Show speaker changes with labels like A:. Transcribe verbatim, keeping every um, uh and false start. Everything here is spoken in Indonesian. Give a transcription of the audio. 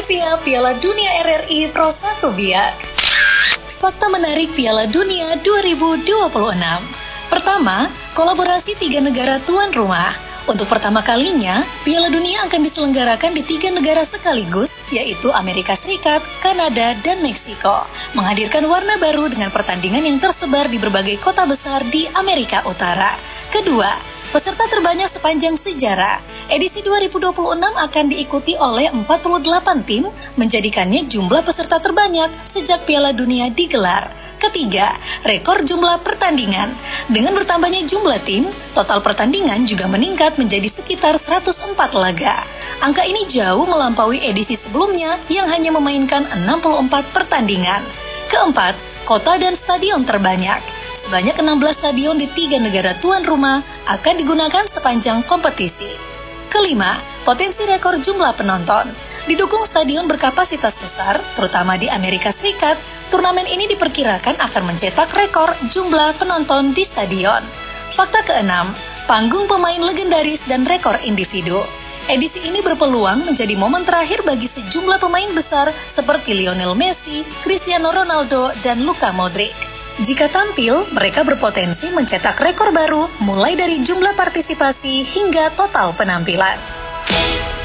A: Trivia Piala Dunia R R I Pro satu Biak. Fakta menarik Piala Dunia dua ribu dua puluh enam. Pertama, kolaborasi tiga negara tuan rumah. Untuk pertama kalinya, Piala Dunia akan diselenggarakan di tiga negara sekaligus, yaitu Amerika Serikat, Kanada, dan Meksiko, menghadirkan warna baru dengan pertandingan yang tersebar di berbagai kota besar di Amerika Utara. Kedua, peserta terbanyak sepanjang sejarah. Edisi dua ribu dua puluh enam akan diikuti oleh empat puluh delapan tim, menjadikannya jumlah peserta terbanyak sejak Piala Dunia digelar. Ketiga, rekor jumlah pertandingan. Dengan bertambahnya jumlah tim, total pertandingan juga meningkat menjadi sekitar seratus empat laga. Angka ini jauh melampaui edisi sebelumnya yang hanya memainkan enam puluh empat pertandingan. Keempat, kota dan stadion terbanyak. Sebanyak enam belas stadion di tiga negara tuan rumah akan digunakan sepanjang kompetisi. Kelima, potensi rekor jumlah penonton. Didukung stadion berkapasitas besar, terutama di Amerika Serikat, turnamen ini diperkirakan akan mencetak rekor jumlah penonton di stadion. Fakta keenam, panggung pemain legendaris dan rekor individu. Edisi ini berpeluang menjadi momen terakhir bagi sejumlah pemain besar seperti Lionel Messi, Cristiano Ronaldo, dan Luka Modric. Jika tampil, mereka berpotensi mencetak rekor baru mulai dari jumlah partisipasi hingga total penampilan.